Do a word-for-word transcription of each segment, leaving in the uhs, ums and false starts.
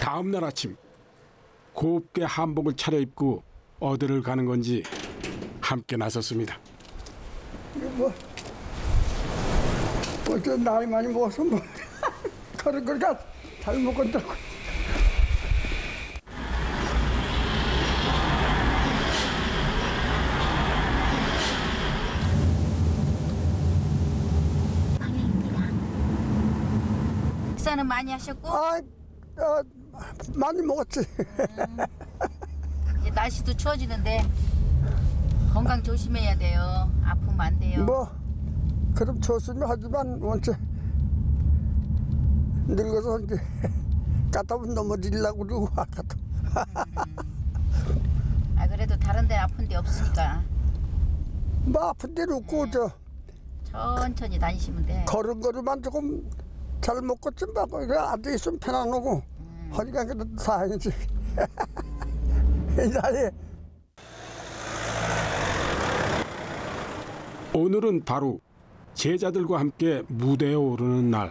다음 날 아침 곱게 한복을 차려입고 어디를 가는 건지 함께 나섰습니다. 이거 뭐 어째 나이 많이 먹어서 뭐 그런 걸까 잘 먹었다고. 식사는 많이 하셨고? 아, 아 많이 먹었지. 음, 이제 날씨도 추워지는데 건강 조심해야 돼요. 아프면 안 돼요. 뭐 그럼 조심히 하지만 원체 늙어서 이제 갔다 오면 넘어지려고 그러고 아까도. 음. 아 그래도 다른 데는 아픈 데 없으니까 뭐 아픈 데는 없고 저 천천히 다니시면 돼. 걸음걸이만 조금 잘 먹고 좀 하고 이래 앉아 있으면 편안하고 음. 허리가 그래도 다행이지. 이 나이에. 오늘은 바로 제자들과 함께 무대에 오르는 날.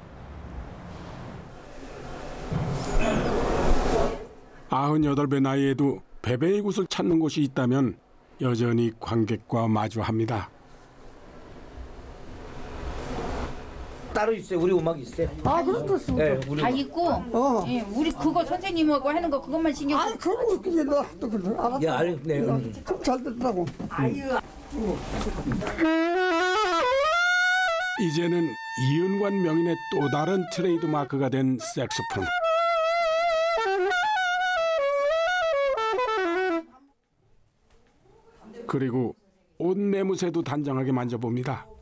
아흔여덟 배 나이에도 베베의 곳을 찾는 곳이 있다면 여전히 관객과 마주합니다. 따로 있어요. 우리 음악 있어요. 아 그렇겠어. 네, 우리 다 음악. 있고 어. 예, 우리 그거 선생님하고 하는 거 그것만 신경 아 쓰. 그러고 있지 나도 그래. 알았어. 예, 알, 네. 음. 그럼 잘 됐다고. 이제는 이은관 명인의 또 다른 트레이드 마크가 된 색소폰. 그리고 옷 매무새도 단정하게 만져봅니다.